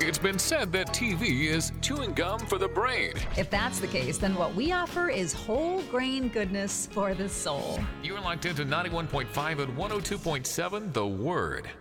It's been said that TV is chewing gum for the brain. If that's the case, then what we offer is whole grain goodness for the soul. You're locked into 91.5 and 102.7 The Word.